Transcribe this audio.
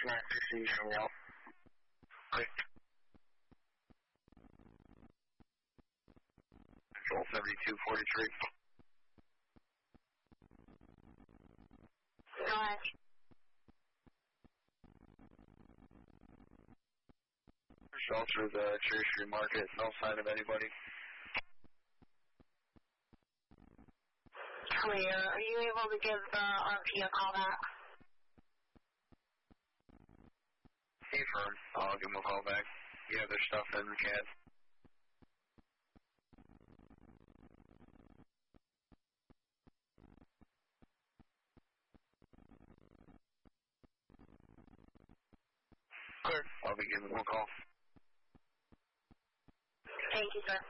6960 from Yelp. Great. Control 7243. Go ahead. Shelter the Cherry Street Market, no sign of anybody. Clear. Are you able to give the RP a call back? Confirm. I'll give them a call back. You have their stuff in the cab. Clear. I'll be giving them a call. Thank you, sir.